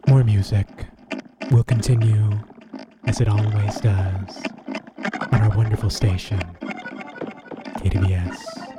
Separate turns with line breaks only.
More music will continue as it always does on our wonderful station, KDVS.